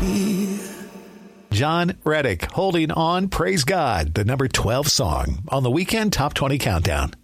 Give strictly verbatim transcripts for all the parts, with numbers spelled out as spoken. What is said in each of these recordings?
me. John Reddick, Holding On, Praise God, the number twelve song on the Weekend Top twenty Countdown.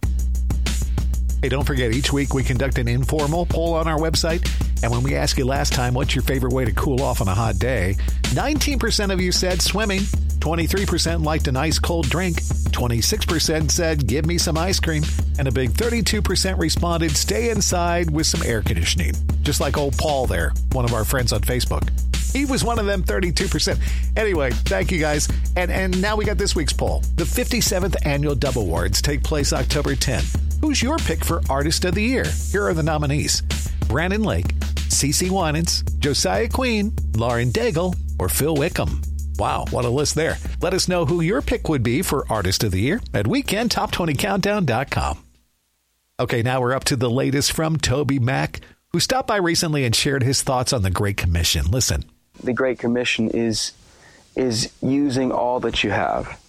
Hey, don't forget, each week we conduct an informal poll on our website. And when we asked you last time, what's your favorite way to cool off on a hot day? nineteen percent of you said swimming. twenty-three percent liked a nice cold drink. twenty-six percent said, give me some ice cream. And a big thirty-two percent responded, stay inside with some air conditioning. Just like old Paul there, one of our friends on Facebook. He was one of them thirty-two percent. Anyway, thank you guys. And and now we got this week's poll. The fifty-seventh Annual Dove Awards take place October tenth. Who's your pick for Artist of the Year? Here are the nominees. Brandon Lake, CeCe Winans, Josiah Quinn, Lauren Daigle, or Phil Wickham. Wow, what a list there. Let us know who your pick would be for Artist of the Year at weekend top twenty countdown dot com. Okay, now we're up to the latest from Toby Mac, who stopped by recently and shared his thoughts on the Great Commission. Listen. The Great Commission is is using all that you have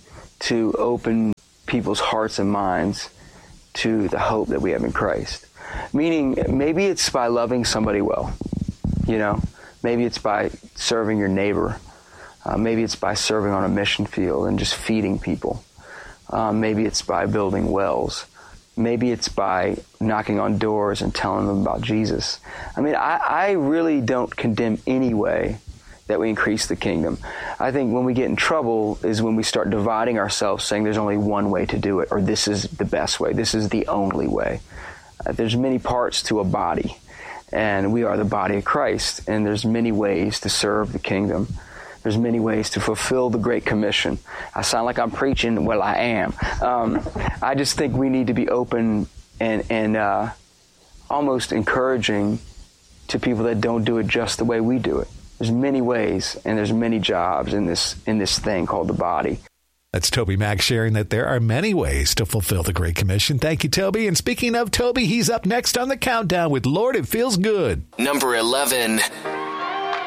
to open people's hearts and minds to the hope that we have in Christ. Meaning, maybe it's by loving somebody well, you know? Maybe it's by serving your neighbor. Uh, maybe it's by serving on a mission field and just feeding people. Um, maybe it's by building wells. Maybe it's by knocking on doors and telling them about Jesus. I mean, I, I really don't condemn any way that we increase the kingdom. I think when we get in trouble is when we start dividing ourselves, saying there's only one way to do it, or this is the best way, this is the only way. Uh, there's many parts to a body, and we are the body of Christ, and there's many ways to serve the kingdom. There's many ways to fulfill the Great Commission. I sound like I'm preaching. Well, I am. Um, I just think we need to be open and, and uh, almost encouraging to people that don't do it just the way we do it. There's many ways, and there's many jobs in this in this thing called the body. That's Toby Mac sharing that there are many ways to fulfill the Great Commission. Thank you, Toby. And speaking of Toby, he's up next on the countdown with Lord, It Feels Good. Number eleven.